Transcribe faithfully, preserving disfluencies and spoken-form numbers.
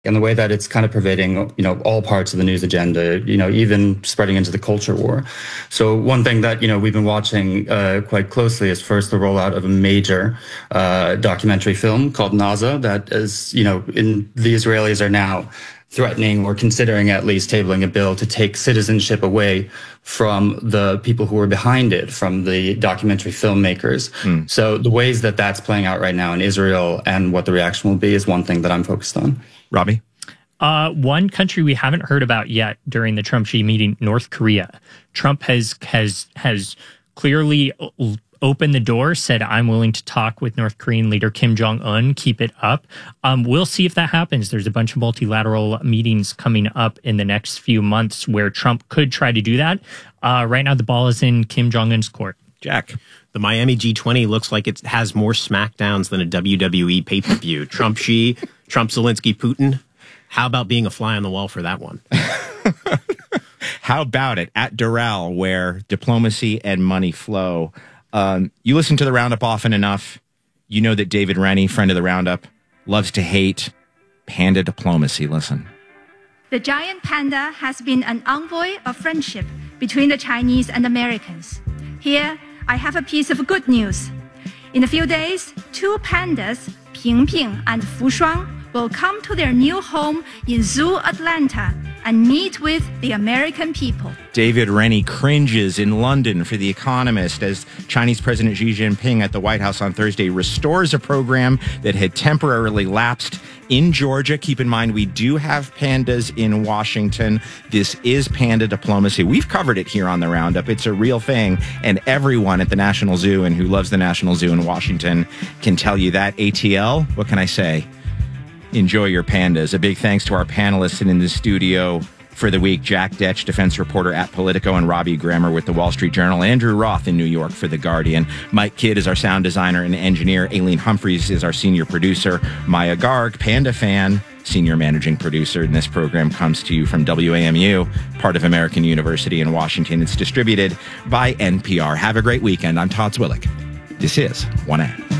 and the way that it's kind of pervading, you know, all parts of the news agenda, you know, even spreading into the culture war. So one thing that, you know, we've been watching uh, quite closely is first the rollout of a major uh, documentary film called Naza that is, you know, in, the Israelis are now threatening or considering at least tabling a bill to take citizenship away from the people who were behind it, from the documentary filmmakers. Mm. So the ways that that's playing out right now in Israel and what the reaction will be is one thing that I'm focused on. Robbie? Uh, one country we haven't heard about yet during the Trump-Xi meeting, North Korea. Trump has has has clearly opened the door, said, I'm willing to talk with North Korean leader Kim Jong-un, keep it up. Um, we'll see if that happens. There's a bunch of multilateral meetings coming up in the next few months where Trump could try to do that. Uh, right now, the ball is in Kim Jong-un's court. Jack? The Miami G twenty looks like it has more smackdowns than a W W E pay-per-view. Trump, Xi, Trump, Zelensky, Putin. How about being a fly on the wall for that one? How about it at Doral, where diplomacy and money flow? Um, you listen to the Roundup often enough, you know that David Rennie, friend of the Roundup, loves to hate panda diplomacy. Listen. The giant panda has been an envoy of friendship between the Chinese and Americans. Here, I have a piece of good news. In a few days, two pandas, Ping Ping and Fu Shuang, will come to their new home in Zoo Atlanta and meet with the American people. David Rennie cringes in London for The Economist as Chinese President Xi Jinping at the White House on Thursday restores a program that had temporarily lapsed in Georgia. Keep in mind, we do have pandas in Washington. This is panda diplomacy. We've covered it here on the Roundup. It's a real thing, and everyone at the National Zoo and who loves the National Zoo in Washington can tell you that. A T L, what can I say? Enjoy your pandas. A big thanks to our panelists in the studio for the week. Jack Detch, defense reporter at Politico, and Robbie Grammer with the Wall Street Journal. Andrew Roth in New York for The Guardian. Mike Kidd is our sound designer and engineer. Aileen Humphreys is our senior producer. Maya Garg, Panda fan, senior managing producer. And this program comes to you from W A M U, part of American University in Washington. It's distributed by N P R. Have a great weekend. I'm Todd Zwillich. This is one A.